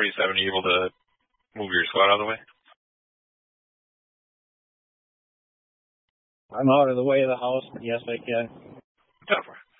47, are you able to move your squad out of the way? I'm out of the way of the house. Yes, I can. 10-4.